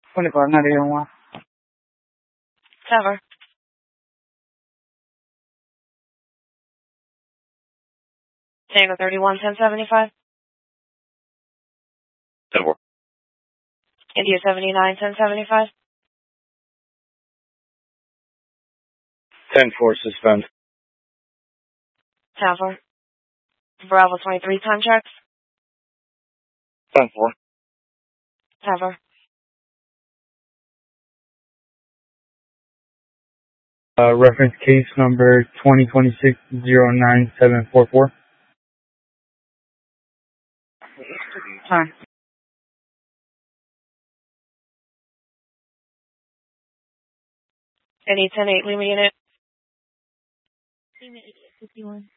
24, not even one. Cover. Tango 31, 1075. 10-4. India 79, 1075. 10-4, suspend. 10-4. Bravo 23, time checks. 10-4. 10-4. Reference case number 2026-09744. Hi. Any 10-8, Lima unit. Lima 51.